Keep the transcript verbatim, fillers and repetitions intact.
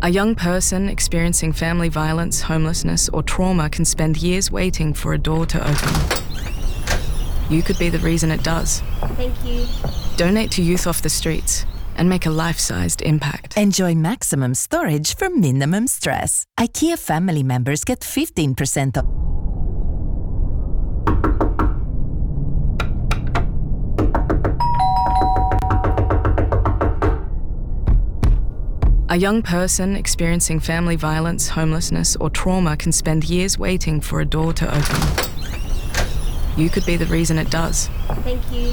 A young person experiencing family violence, homelessness, or trauma can spend years waiting for a door to open. You could be the reason it does. Thank you. Donate to Youth Off the Streets and make a life-sized impact. Enjoy maximum storage for minimum stress. IKEA family members get fifteen percent off. A young person experiencing family violence, homelessness, or trauma can spend years waiting for a door to open. You could be the reason it does. Thank you.